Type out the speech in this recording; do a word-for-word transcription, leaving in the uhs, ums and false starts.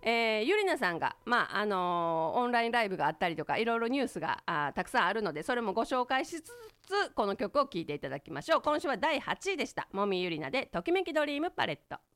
えー、ゆりなさんが、まああのーオンラインライブがあったりとかいろいろニュースがあたくさんあるので、それもご紹介しつつこの曲を聴いていただきましょう。今週はだいはちいでした。もみゆりなでときめきドリームパレット。